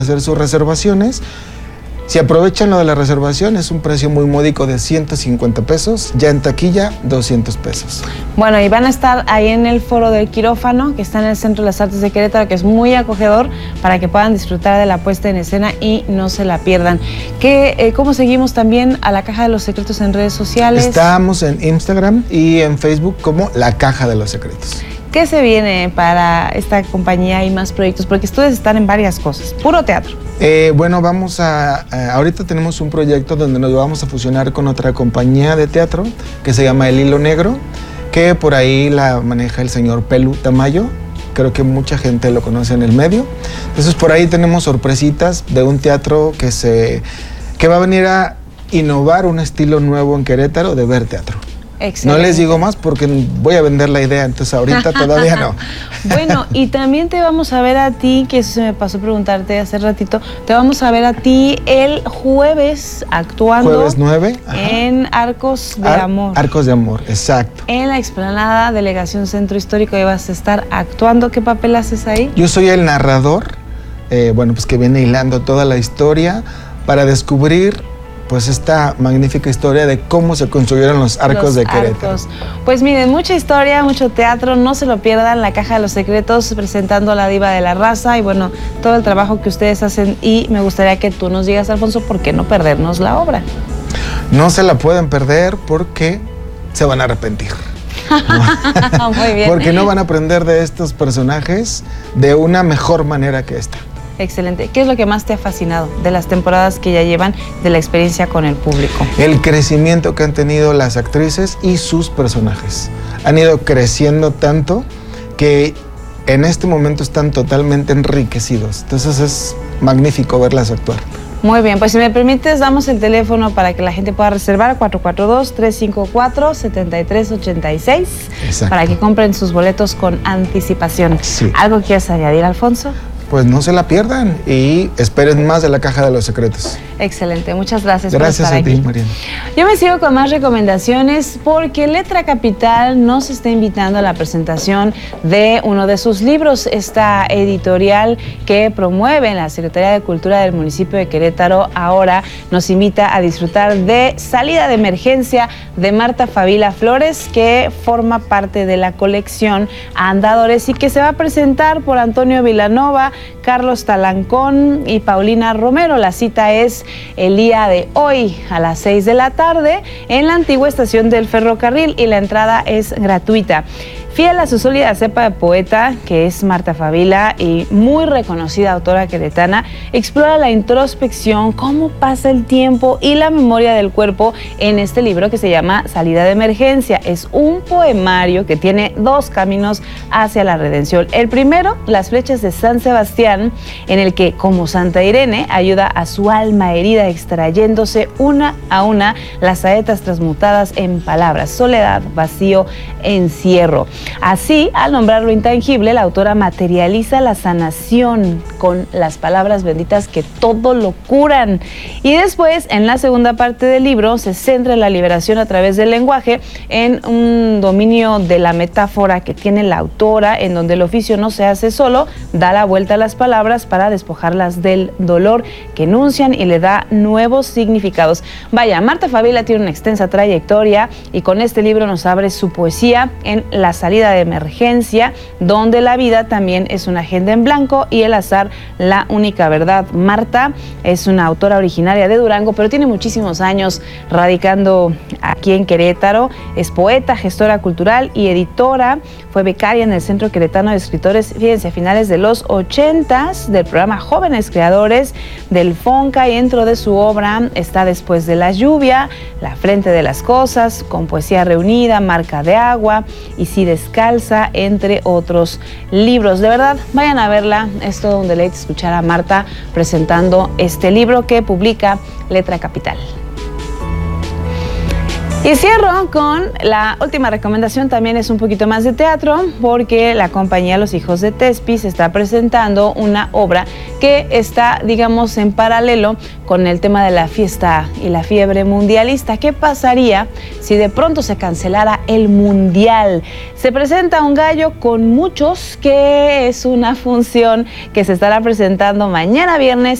hacer sus reservaciones. Si aprovechan lo de la reservación, es un precio muy módico de 150 pesos, ya en taquilla 200 pesos. Bueno, y van a estar ahí en el Foro del Quirófano, que está en el Centro de las Artes de Querétaro, que es muy acogedor para que puedan disfrutar de la puesta en escena y no se la pierdan. ¿Cómo seguimos también a La Caja de los Secretos en redes sociales? Estamos en Instagram y en Facebook como La Caja de los Secretos. ¿Qué se viene para esta compañía y más proyectos? Porque ustedes están en varias cosas, puro teatro. Bueno, ahorita tenemos un proyecto donde nos vamos a fusionar con otra compañía de teatro que se llama El Hilo Negro, que por ahí la maneja el señor Pelu Tamayo. Creo que mucha gente lo conoce en el medio. Entonces por ahí tenemos sorpresitas de un teatro que va a venir a innovar un estilo nuevo en Querétaro de ver teatro. Excelente. No les digo más porque voy a vender la idea, entonces ahorita todavía no. Bueno, y también te vamos a ver a ti, que eso se me pasó preguntarte hace ratito, te vamos a ver a ti el jueves actuando. Jueves 9. En Arcos de Amor. Arcos de Amor, exacto. En la explanada Delegación Centro Histórico, ahí vas a estar actuando. ¿Qué papel haces ahí? Yo soy el narrador, pues que viene hilando toda la historia para descubrir pues esta magnífica historia de cómo se construyeron los arcos de Querétaro. Pues miren, mucha historia, mucho teatro, no se lo pierdan, La Caja de los Secretos presentando a la diva de la raza y bueno, todo el trabajo que ustedes hacen y me gustaría que tú nos digas, Alfonso, ¿por qué no perdernos la obra? No se la pueden perder porque se van a arrepentir. Muy bien. Porque no van a aprender de estos personajes de una mejor manera que esta. Excelente. ¿Qué es lo que más te ha fascinado de las temporadas que ya llevan, de la experiencia con el público? El crecimiento que han tenido las actrices y sus personajes. Han ido creciendo tanto que en este momento están totalmente enriquecidos. Entonces es magnífico verlas actuar. Muy bien, pues si me permites, damos el teléfono para que la gente pueda reservar, 442-354-7386, para que compren sus boletos con anticipación. Sí. ¿Algo quieres añadir, Alfonso? Pues no se la pierdan y esperen más de La Caja de los Secretos. Excelente, muchas gracias. Gracias por estar a ti, aquí. Mariana. Yo me sigo con más recomendaciones porque Letra Capital nos está invitando a la presentación de uno de sus libros, esta editorial que promueve la Secretaría de Cultura del municipio de Querétaro. Ahora nos invita a disfrutar de Salida de Emergencia de Marta Favila Flores, que forma parte de la colección Andadores y que se va a presentar por Antonio Vilanova, Carlos Talancón y Paulina Romero. La cita es el día de hoy a las 6 de la tarde en la antigua estación del ferrocarril y la entrada es gratuita. Fiel a su sólida cepa de poeta, que es Marta Favila y muy reconocida autora queretana, explora la introspección, cómo pasa el tiempo y la memoria del cuerpo en este libro que se llama Salida de Emergencia. Es un poemario que tiene dos caminos hacia la redención. El primero, Las flechas de San Sebastián, en el que, como Santa Irene, ayuda a su alma herida extrayéndose una a una las saetas transmutadas en palabras, soledad, vacío, encierro. Así, al nombrar lo intangible, la autora materializa la sanación con las palabras benditas que todo lo curan. Y después, en la segunda parte del libro, se centra en la liberación a través del lenguaje, en un dominio de la metáfora que tiene la autora, en donde el oficio no se hace solo, da la vuelta a las palabras para despojarlas del dolor que enuncian y le da nuevos significados. Vaya, Marta Favila tiene una extensa trayectoria y con este libro nos abre su poesía en La Salida de Emergencia, donde la vida también es una agenda en blanco y el azar la única verdad. Marta es una autora originaria de Durango, pero tiene muchísimos años radicando aquí en Querétaro. Es poeta, gestora cultural y editora. Fue becaria en el Centro Queretano de Escritores, fíjense, a finales de los 80s, del programa Jóvenes Creadores del FONCA, y dentro de su obra está Después de la lluvia, La frente de las cosas, Con poesía reunida, Marca de agua y Si descalza, entre otros libros. De verdad, vayan a verla. Es todo un deleite escuchar a Marta presentando este libro que publica Letra Capital. Y cierro con la última recomendación, también es un poquito más de teatro, porque la compañía Los Hijos de Thespis está presentando una obra que está, digamos, en paralelo con el tema de la fiesta y la fiebre mundialista. ¿Qué pasaría si de pronto se cancelara el mundial? Se presenta Un gallo con muchos, que es una función que se estará presentando mañana viernes